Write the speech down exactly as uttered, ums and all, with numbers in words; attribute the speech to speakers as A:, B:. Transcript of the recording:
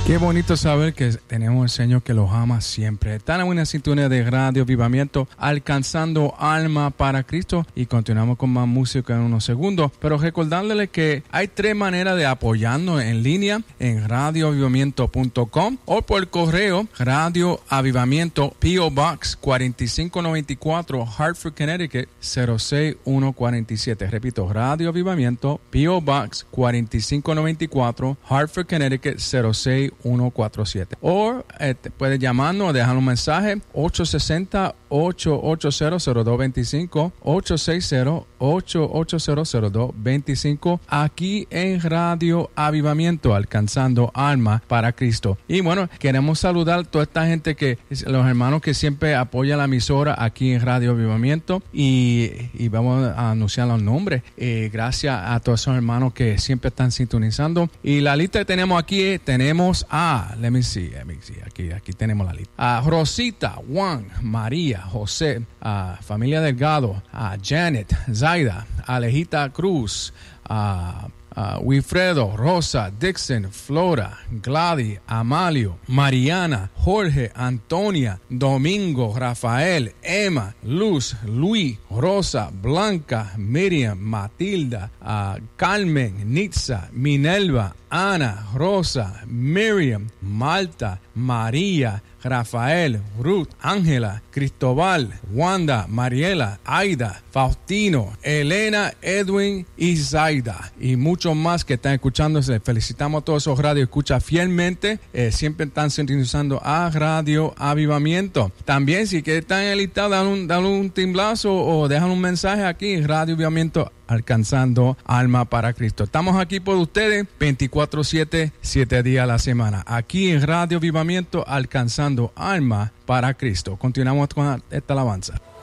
A: Qué bonito saber que tenemos el Señor que los ama siempre. Están en una sintonía de Radio Avivamiento, alcanzando alma para Cristo. Y continuamos con más música en unos segundos. Pero recordándole que hay tres maneras de apoyarnos en línea en radio avivamiento punto com o por correo Radio Avivamiento, P O Box cuarenta y cinco noventa y cuatro, Hartford, Connecticut cero seis uno cuatro siete. Repito, Radio Avivamiento, P O Box cuarenta y cinco noventa y cuatro, Hartford, Connecticut cero seis uno cuatro siete. O eh, puedes llamarnos o dejar un mensaje ocho seis cero, ocho ocho cero, cero dos dos cinco, ocho seis cero, ocho ocho cero, cero dos dos cinco, aquí en Radio Avivamiento, alcanzando alma para Cristo. Y bueno, queremos saludar a toda esta gente, que los hermanos que siempre apoyan la emisora aquí en Radio Avivamiento, y, y vamos a anunciar los nombres. Eh, gracias a todos esos hermanos que siempre están sintonizando. Y la lista que tenemos aquí, tenemos a, let me see, let me see, aquí, aquí tenemos la lista. A Rosita, Juan, María, José, a Familia Delgado, a Janet, Zaida, Alejita Cruz, a Uh, Wilfredo, Rosa, Dixon, Flora, Gladys, Amalio, Mariana, Jorge, Antonia, Domingo, Rafael, Emma, Luz, Luis, Rosa, Blanca, Miriam, Matilda, uh, Carmen, Nitza, Minerva, Ana, Rosa, Miriam, Malta, María, Rafael, Ruth, Ángela, Cristóbal, Wanda, Mariela, Aida, Faustino, Elena, Edwin y Zaida, y muchos más que están escuchándose. Felicitamos a todos esos radios escucha fielmente, eh, siempre están sintonizando a Radio Avivamiento. También, si que están en el listado, dan un, dan un timblazo o dejan un mensaje aquí en Radio Avivamiento, alcanzando alma para Cristo. Estamos aquí por ustedes veinticuatro siete, siete días a la semana, aquí en Radio Avivamiento, alcanzando alma para Cristo. Continuamos con esta alabanza.